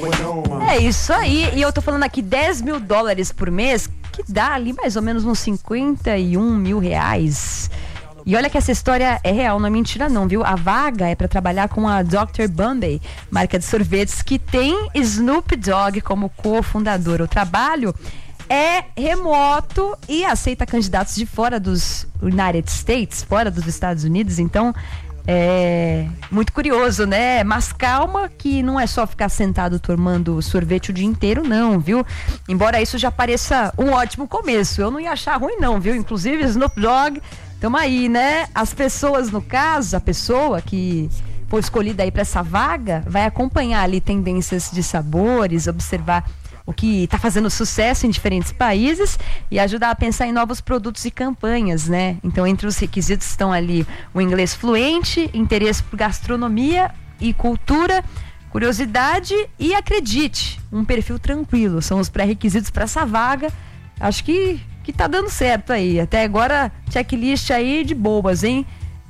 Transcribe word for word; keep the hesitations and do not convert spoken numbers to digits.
É isso aí, e eu tô falando aqui dez mil dólares por mês, que dá ali mais ou menos uns cinquenta e um mil reais. E olha que essa história é real, não é mentira não, viu? A vaga é para trabalhar com a doutor Bombay, marca de sorvetes que tem Snoop Dogg como cofundador. O trabalho é remoto e aceita candidatos de fora dos United States, fora dos Estados Unidos, então é muito curioso, né? Mas calma que não é só ficar sentado tomando sorvete o dia inteiro, não, viu? Embora isso já pareça um ótimo começo, eu não ia achar ruim não, viu? Inclusive Snoop Dogg, tamo aí, né? As pessoas, no caso, a pessoa que for escolhida aí para essa vaga, vai acompanhar ali tendências de sabores, observar o que está fazendo sucesso em diferentes países e ajudar a pensar em novos produtos e campanhas, né? Então, entre os requisitos estão ali o inglês fluente, interesse por gastronomia e cultura, curiosidade e, acredite, um perfil tranquilo. São os pré-requisitos para essa vaga. Acho que, que tá dando certo aí. Até agora, checklist aí de bobas, hein?